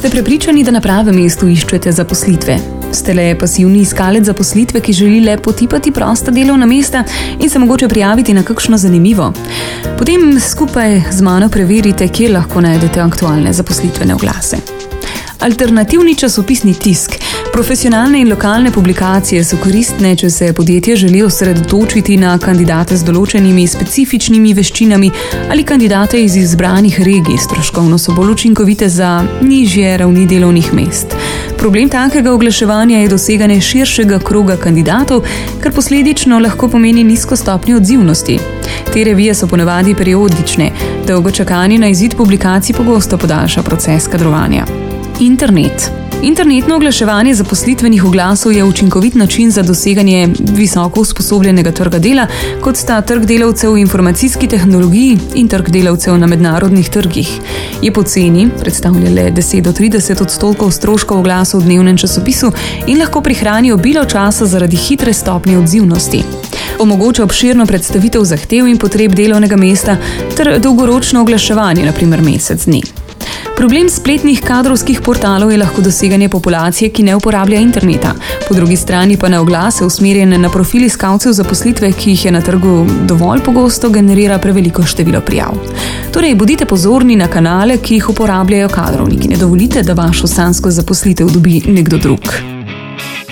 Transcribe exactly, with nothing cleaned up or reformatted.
Ste prepričani, da na pravem mestu iščete zaposlitve? Ste le pasivni iskalec zaposlitve, ki želi le potipati prosta delovna mesta in se mogoče prijaviti na kakšno zanimivo? Potem skupaj z mano preverite, kje lahko najdete aktualne zaposlitvene oglase. Alternativni časopisni tisk. Profesionalne in lokalne publikacije so koristne, če se podjetje želi osredotočiti na kandidate z določenimi specifičnimi veščinami ali kandidate iz izbranih regij. Stroškovno so bolj učinkovite za nižje ravni delovnih mest. Problem takega oglaševanja je doseganje širšega kroga kandidatov, kar posledično lahko pomeni nizko stopnjo odzivnosti. Te revije so ponavadi periodične, dolgo čakanje na izid publikacij pogosto podaljša proces kadrovanja. Internet. Internetno oglaševanje zaposlitvenih oglasov je učinkovit način za doseganje visoko usposobljenega trga dela, kot sta trg delavcev v informacijski tehnologiji in trg delavcev na mednarodnih trgih. Je poceni, predstavlja le deset do trideset odstotkov stroškov oglasov v dnevnem časopisu in lahko prihrani obilo časa zaradi hitre stopnje odzivnosti. Omogoča obširno predstavitev zahtev in potreb delovnega mesta ter dolgoročno oglaševanje, na primer mesec dni. Problem spletnih kadrovskih portalov je lahko doseganje populacije, ki ne uporablja interneta. Po drugi strani pa na oglase usmerjene na profili iskalcev zaposlitve, ki jih je na trgu dovolj pogosto, generira preveliko število prijav. Torej, bodite pozorni na kanale, ki jih uporabljajo kadrovniki. Ne dovolite, da vašo sanjsko zaposlitev dobi nekdo drug.